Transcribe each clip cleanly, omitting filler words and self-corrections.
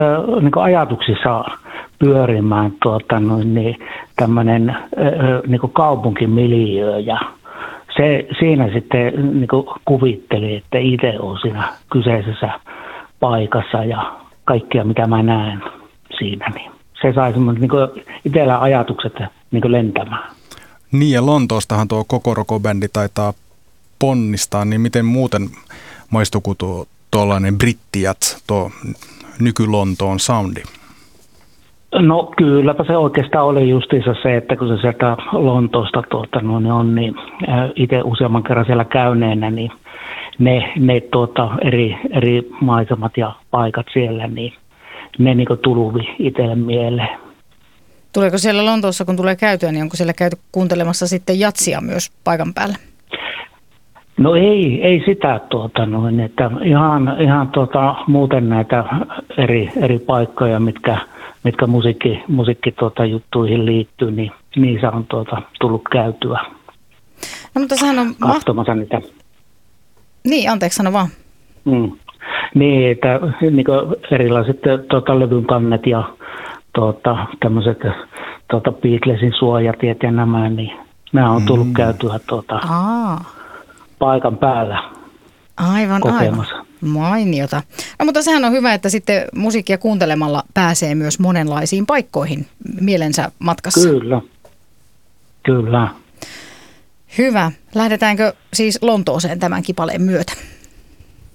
niin kuin ajatuksissa pyörimään tämmöinen niin kaupunkimiljöö ja siinä sitten niin kuin kuvitteli, että itse on siinä kyseisessä paikassa ja kaikkia mitä mä näen siinä, niin se sai semmoinen niin itsellä ajatukset niin kuin lentämään. Niin ja Lontoostahan tuo Kokoroko-bändi taitaa ponnistaa, niin miten muuten maistuuko tuollainen brittijats, tuo nyky-Lontoon soundi? No kylläpä se oikeastaan oli justiinsa se, että kun se sieltä Lontoosta on, niin itse useamman kerran siellä käyneenä, niin ne eri maisemat ja paikat siellä, niin ne niin kuin tuluvi itselle mieleen. Tuleeko siellä Lontoossa, kun tulee käytyä, niin onko siellä käyty kuuntelemassa sitten jatsia myös paikan päällä? No ei sitä, että ihan muuten näitä eri paikkoja, mitkä musiikki juttuihin liittyy, niin niissä on tullut käytyä. No mutta sehän on katsomassa niitä. Niin, anteeksi, sano vaan. Niin, että niin erilaiset levyn kannet ja tämmöiset Beatlesin suojatiet ja nämä, niin nämä on tullut käytyä paikan päällä kokemassa. Aivan. Mainiota. No mutta sehän on hyvä, että sitten musiikkia kuuntelemalla pääsee myös monenlaisiin paikkoihin mielensä matkassa. Kyllä. Hyvä. Lähdetäänkö siis Lontooseen tämän kipaleen myötä?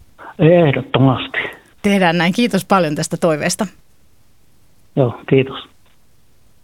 Ehdottomasti. Tehdään näin. Kiitos paljon tästä toiveesta. Joo, kiitos.